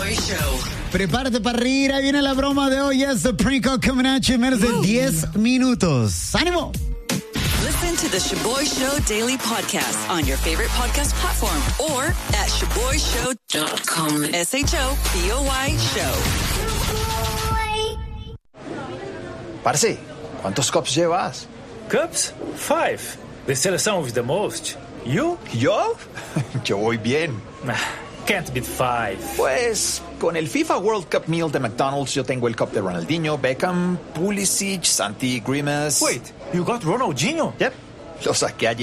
Shoboy Show. Prepárate para reír, ahí viene la broma de hoy. Es The Prank Call coming at you en menos de 10 minutos. ¡Ánimo! Listen to the Shoboy Show daily podcast on your favorite podcast platform or at shoboyshow.com. SHOBOY Show. Parce, ¿cuántos cups llevas? Cups? 5. They sell some with the most. You? ¿Yo? Yo voy bien. Can't beat 5. Pues, con el FIFA World Cup Meal de McDonald's, yo tengo el cup de Ronaldinho, Beckham, Pulisic, Santi Grimes. Wait, you got Ronaldinho? Yep, lo saqué ayer.